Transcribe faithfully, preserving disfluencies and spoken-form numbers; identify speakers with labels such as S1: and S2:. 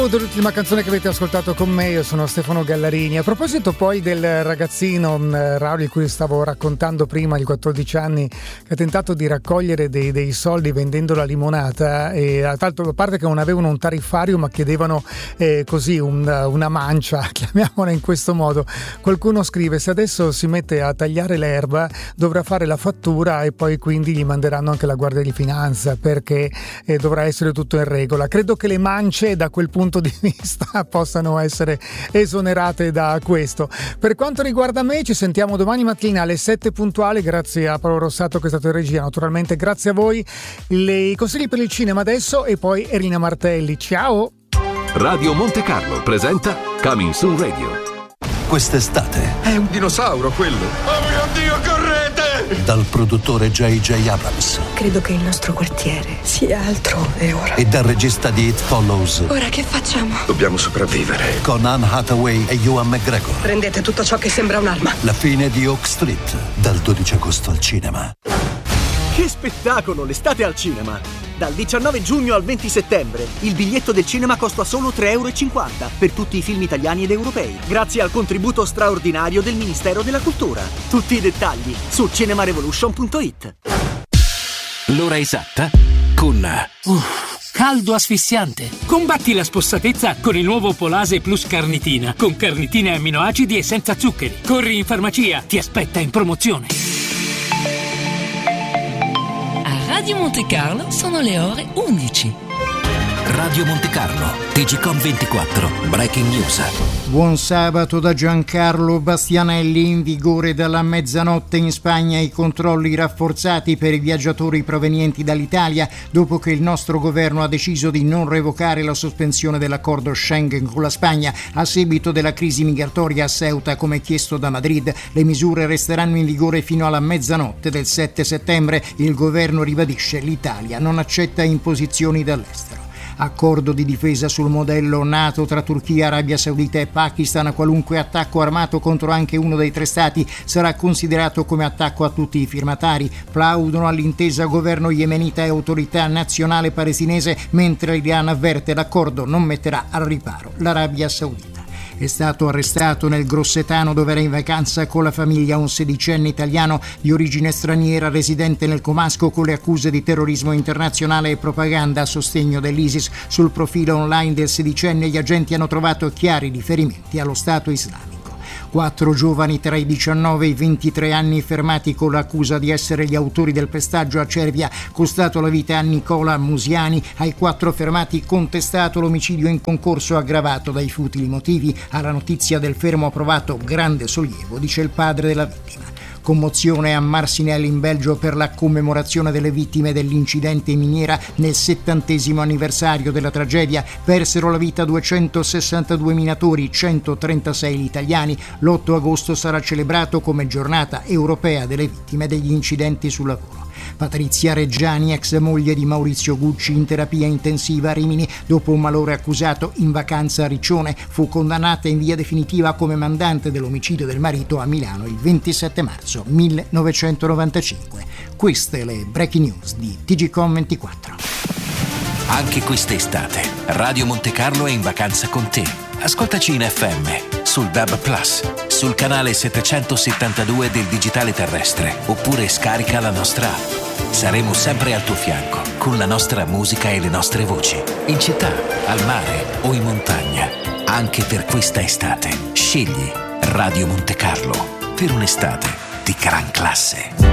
S1: L'ultima canzone che avete ascoltato con me, io sono Stefano Gallarini. A proposito poi del ragazzino Raul di cui stavo raccontando prima, di quattordici anni, che ha tentato di raccogliere dei, dei soldi vendendo la limonata, e a tanto a parte che non avevano un tariffario ma chiedevano eh, così un, una mancia, chiamiamola in questo modo. Qualcuno scrive: se adesso si mette a tagliare l'erba dovrà fare la fattura e poi quindi gli manderanno anche la Guardia di Finanza, perché eh, dovrà essere tutto in regola. Credo che le mance da quel punto di vista possano essere esonerate da questo. Per quanto riguarda me, ci sentiamo domani mattina alle sette puntuali. Grazie a Paolo Rossato che è stato in regia, naturalmente grazie a voi. Le, i consigli per il cinema adesso e poi Erina Martelli. Ciao.
S2: Radio Monte Carlo presenta Coming Soon Radio.
S3: Quest'estate
S4: è un dinosauro quello. Oh mio Dio, correte!
S3: Dal produttore J J Abrams.
S5: Credo che il nostro quartiere sia altrove ora.
S3: E dal regista di It Follows.
S5: Ora che facciamo?
S4: Dobbiamo sopravvivere.
S3: Con Anne Hathaway e Ewan McGregor.
S5: Prendete tutto ciò che sembra un'arma.
S3: La fine di Oak Street, dal dodici agosto al cinema.
S6: Che spettacolo, l'estate al cinema! Dal diciannove giugno al venti settembre il biglietto del cinema costa solo tre e cinquanta euro per tutti i film italiani ed europei, grazie al contributo straordinario del Ministero della Cultura. Tutti i dettagli su cinemarevolution punto it.
S7: L'ora esatta con Uff, caldo asfissiante. Combatti la spossatezza con il nuovo Polase Plus Carnitina, con carnitine e amminoacidi e senza zuccheri. Corri in farmacia, ti aspetta in promozione.
S8: Radio Monte Carlo sono le ore undici.
S7: Radio Monte Carlo, T G Com ventiquattro, Breaking News.
S9: Buon sabato da Giancarlo Bastianelli. In vigore dalla mezzanotte in Spagna i controlli rafforzati per i viaggiatori provenienti dall'Italia, dopo che il nostro governo ha deciso di non revocare la sospensione dell'accordo Schengen con la Spagna a seguito della crisi migratoria a Ceuta, come chiesto da Madrid. Le misure resteranno in vigore fino alla mezzanotte del sette settembre. Il governo ribadisce: l'Italia non accetta imposizioni dall'estero. Accordo di difesa sul modello NATO tra Turchia, Arabia Saudita e Pakistan. Qualunque attacco armato contro anche uno dei tre stati sarà considerato come attacco a tutti i firmatari. Plaudono all'intesa governo yemenita e autorità nazionale palestinese, mentre l'Iran avverte: l'accordo non metterà al riparo l'Arabia Saudita. È stato arrestato nel Grossetano, dove era in vacanza con la famiglia, un sedicenne italiano di origine straniera residente nel Comasco, con le accuse di terrorismo internazionale e propaganda a sostegno dell'ISIS. Sul profilo online del sedicenne gli agenti hanno trovato chiari riferimenti allo Stato islamico. Quattro giovani tra i diciannove e i ventitré anni fermati con l'accusa di essere gli autori del pestaggio a Cervia, costato la vita a Nicola Musiani. Ai quattro fermati contestato l'omicidio in concorso aggravato dai futili motivi. Alla notizia del fermo ha provato grande sollievo, dice il padre della vittima. Commozione a Marcinelle in Belgio per la commemorazione delle vittime dell'incidente in miniera nel settantesimo anniversario della tragedia. Persero la vita duecentosessantadue minatori, centotrentasei gli italiani. L'otto agosto sarà celebrato come giornata europea delle vittime degli incidenti sul lavoro. Patrizia Reggiani, ex moglie di Maurizio Gucci, in terapia intensiva a Rimini dopo un malore accusato in vacanza a Riccione, fu condannata in via definitiva come mandante dell'omicidio del marito a Milano il ventisette marzo millenovecentonovantacinque. Queste le breaking news di T G Com ventiquattro.
S7: Anche quest'estate Radio Monte Carlo è in vacanza con te. Ascoltaci in F M, sul D A B Plus, sul canale settecentosettantadue del digitale terrestre, oppure scarica la nostra app. Saremo sempre al tuo fianco con la nostra musica e le nostre voci, in città, al mare o in montagna. Anche per questa estate scegli Radio Monte Carlo per un'estate di gran classe.